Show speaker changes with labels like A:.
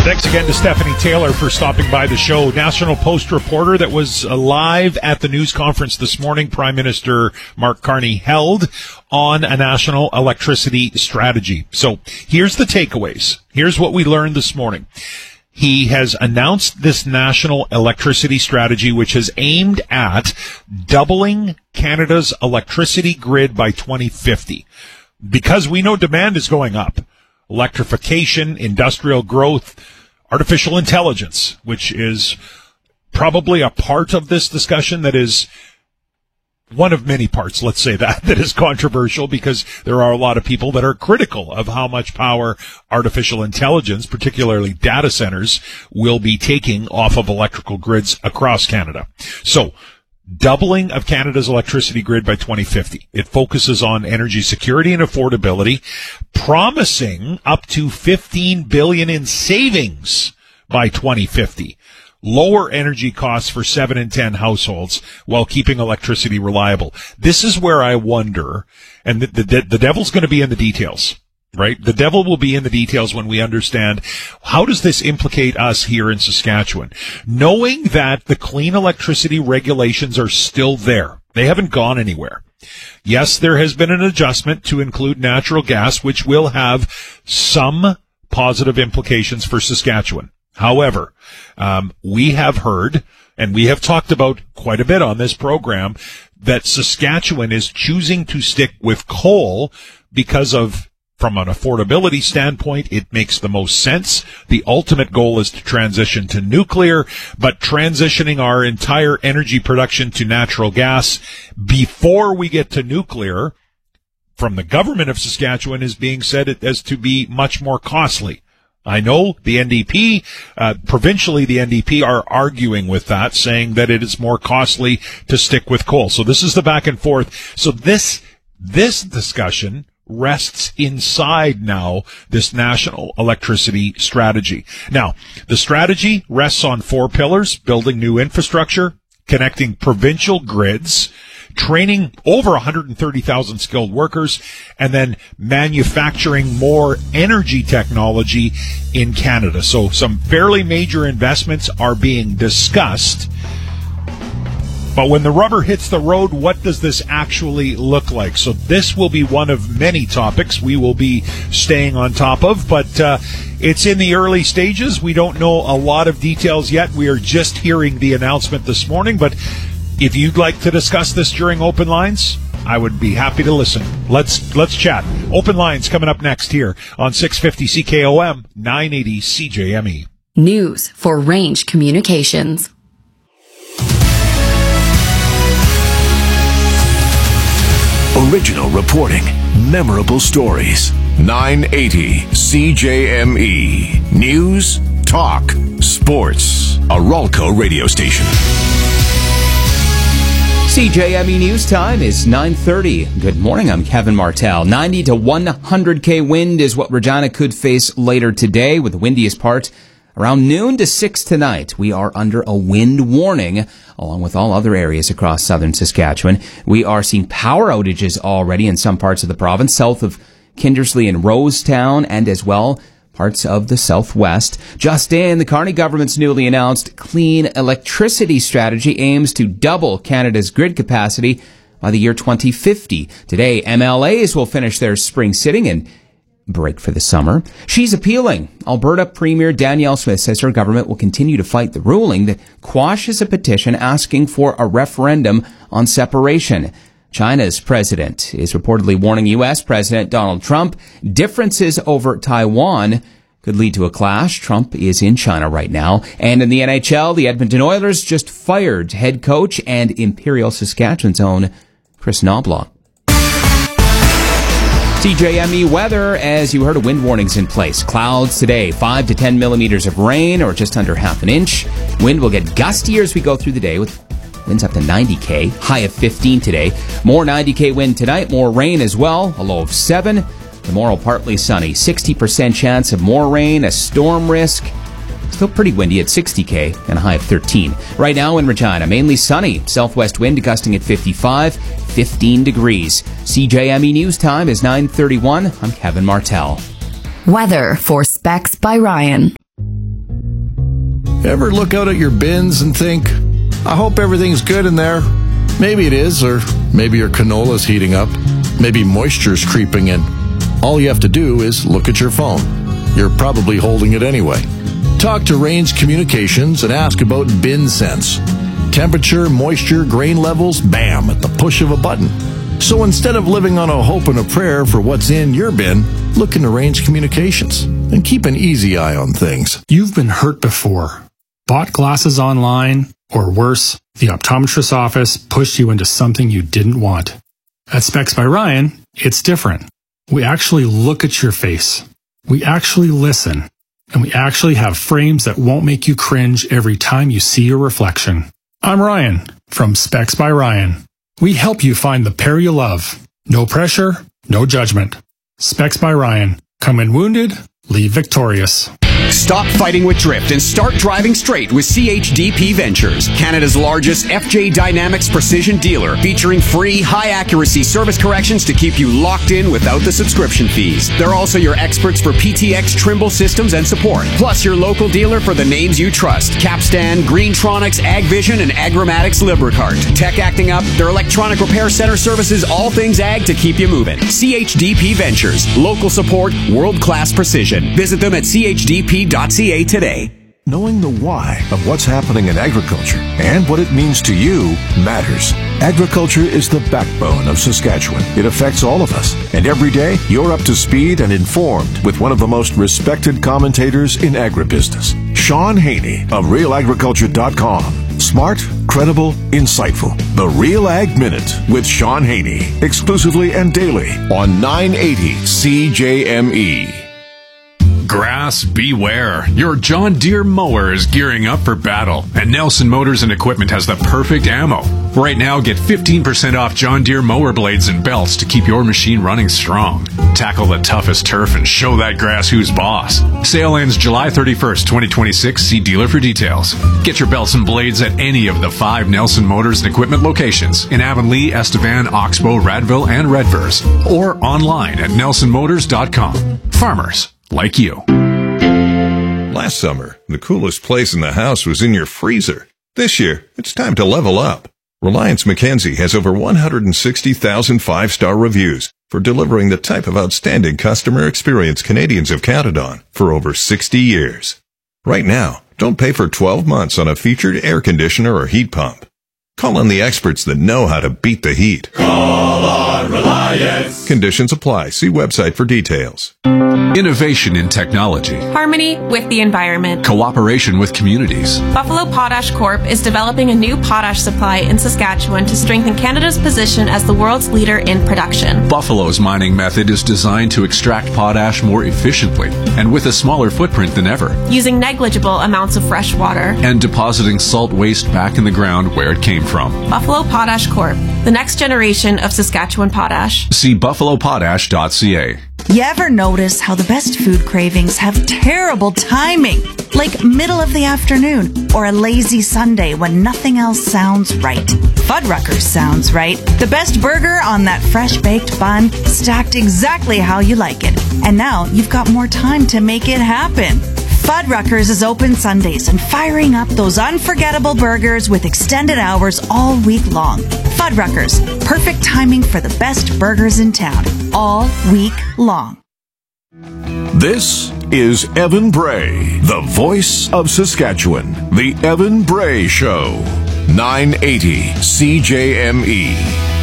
A: Thanks again to Stephanie Taylor for stopping by the show. National Post reporter that was live at the news conference this morning, Prime Minister Mark Carney held on a national electricity strategy. So here's the takeaways. Here's what we learned this morning. He has announced this national electricity strategy, which is aimed at doubling Canada's electricity grid by 2050. Because we know demand is going up. Electrification, industrial growth, artificial intelligence, which is probably a part of this discussion that is one of many parts, let's say that is controversial because there are a lot of people that are critical of how much power artificial intelligence, particularly data centers, will be taking off of electrical grids across Canada. So, doubling of Canada's electricity grid by 2050. It focuses on energy security and affordability, promising up to $15 billion in savings by 2050. Lower energy costs for 7 in 10 households while keeping electricity reliable. This is where I wonder, and the devil's going to be in the details. Right? The devil will be in the details when we understand how does this implicate us here in Saskatchewan. Knowing that the clean electricity regulations are still there. They haven't gone anywhere. Yes, there has been an adjustment to include natural gas, which will have some positive implications for Saskatchewan. However, we have heard, and we have talked about quite a bit on this program, that Saskatchewan is choosing to stick with coal because of, from an affordability standpoint, it makes the most sense. The ultimate goal is to transition to nuclear, but transitioning our entire energy production to natural gas before we get to nuclear, from the government of Saskatchewan, is being said as to be much more costly. I know the NDP, provincially the NDP are arguing with that, saying that it is more costly to stick with coal. So this is the back and forth. So this discussion rests inside now this national electricity strategy. Now, the strategy rests on 4 pillars: building new infrastructure, connecting provincial grids, training over 130,000 skilled workers, and then manufacturing more energy technology in Canada. So some fairly major investments are being discussed. But when the rubber hits the road, what does this actually look like? So this will be one of many topics we will be staying on top of, but it's in the early stages. We don't know a lot of details yet. We are just hearing the announcement this morning, but if you'd like to discuss this during Open Lines, I would be happy to listen. Let's chat. Open Lines coming up next here on 650 CKOM, 980 CJME.
B: News for Range Communications.
C: Original reporting, memorable stories. 980 CJME. News, talk, sports. A Ralco radio station.
D: CJME News Time is 9:30. Good morning, I'm Kevin Martell. 90 to 100 wind is what Regina could face later today, with the windiest part around noon to 6 tonight. We are under a wind warning, along with all other areas across southern Saskatchewan. We are seeing power outages already in some parts of the province, south of Kindersley and Rosetown, and as well parts of the southwest. Just in, the Carney government's newly announced clean electricity strategy aims to double Canada's grid capacity by the year 2050. Today, MLAs will finish their spring sitting and break for the summer. She's appealing. Alberta Premier Danielle Smith says her government will continue to fight the ruling that quashes a petition asking for a referendum on separation. China's president is reportedly warning U.S. President Donald Trump differences over Taiwan could lead to a clash. Trump is in China right now. And in the NHL, the Edmonton Oilers just fired head coach and Imperial Saskatchewan's own Chris Knobloch. CJME weather, as you heard, a wind warning's in place. Clouds today, 5 to 10 millimeters of rain, or just under half an inch. Wind will get gustier as we go through the day, with winds up to 90 km, high of 15 today. More 90 km wind tonight, more rain as well, a low of 7. Tomorrow, partly sunny, 60% chance of more rain, a storm risk. Still pretty windy at 60 km and a high of 13. Right now in Regina, mainly sunny. Southwest wind gusting at 55, 15 degrees. CJME News Time is 9:31. I'm Kevin Martell.
B: Weather for Specs by Ryan.
E: Ever look out at your bins and think, I hope everything's good in there? Maybe it is, or maybe your canola's heating up. Maybe moisture's creeping in. All you have to do is look at your phone. You're probably holding it anyway. Talk to Range Communications and ask about Bin Sense. Temperature, moisture, grain levels, bam, at the push of a button. So instead of living on a hope and a prayer for what's in your bin, look into Range Communications and keep an easy eye on things.
F: You've been hurt before. Bought glasses online, or worse, the optometrist's office pushed you into something you didn't want. At Specs by Ryan, it's different. We actually look at your face. We actually listen. And we actually have frames that won't make you cringe every time you see your reflection. I'm Ryan from Specs by Ryan. We help you find the pair you love. No pressure, no judgment. Specs by Ryan. Come in wounded, leave victorious.
G: Stop fighting with drift and start driving straight with CHDP Ventures, Canada's largest FJ Dynamics precision dealer, featuring free, high-accuracy service corrections to keep you locked in without the subscription fees. They're also your experts for PTX Trimble systems and support, plus your local dealer for the names you trust: Capstan, Greentronics, AgVision, and Agramatics Libricart. Tech acting up, their electronic repair center services all things ag to keep you moving. CHDP Ventures, local support, world-class precision. Visit them at CHDP.ca today.
C: Knowing the why of what's happening in agriculture and what it means to you matters. Agriculture is the backbone of Saskatchewan. It affects all of us. And every day, you're up to speed and informed with one of the most respected commentators in agribusiness, Sean Haney of RealAgriculture.com. Smart, credible, insightful. The Real Ag Minute with Sean Haney. Exclusively and daily on 980 CJME.
H: Grass beware. Your John Deere mower is gearing up for battle, and Nelson Motors and Equipment has the perfect ammo. Right now, get 15% off John Deere mower blades and belts to keep your machine running strong. Tackle the toughest turf and show that grass who's boss. Sale ends July 31st, 2026. See dealer for details. Get your belts and blades at any of the 5 Nelson Motors and Equipment locations in Avonlea, Estevan, Oxbow, Radville, and Redvers, or online at nelsonmotors.com. Farmers like you.
I: Last summer, the coolest place in the house was in your freezer. This year, it's time to level up. Reliance Mackenzie has over 160,000 5-star reviews for delivering the type of outstanding customer experience Canadians have counted on for over 60 years. Right now, don't pay for 12 months on a featured air conditioner or heat pump. Call on the experts that know how to beat the heat.
J: Call on Reliance.
I: Conditions apply. See website for details.
H: Innovation in technology.
K: Harmony with the environment.
H: Cooperation with communities.
K: Buffalo Potash Corp. is developing a new potash supply in Saskatchewan to strengthen Canada's position as the world's leader in production.
H: Buffalo's mining method is designed to extract potash more efficiently and with a smaller footprint than ever,
K: using negligible amounts of fresh water
H: and depositing salt waste back in the ground where it came from.
K: Buffalo Potash Corp., the next generation of Saskatchewan potash.
H: See buffalopotash.ca.
L: You ever notice how the best food cravings have terrible timing? Like middle of the afternoon or a lazy Sunday when nothing else sounds right. Fuddruckers sounds right. The best burger on that fresh baked bun, stacked exactly how you like it. And now you've got more time to make it happen. Fuddruckers is open Sundays and firing up those unforgettable burgers with extended hours all week long. Fuddruckers, perfect timing for the best burgers in town, all week long.
C: This is Evan Bray, the voice of Saskatchewan. The Evan Bray Show, 980 CJME.